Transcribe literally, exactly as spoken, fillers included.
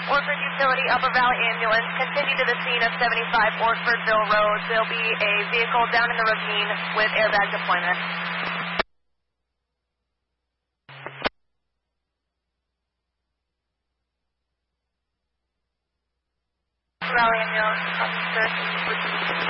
Orford Utility Upper Valley Ambulance, continue to the scene of seventy-five Orfordville Road. There'll be a vehicle down in the ravine with airbag deployment. Valley Ambulance, officer.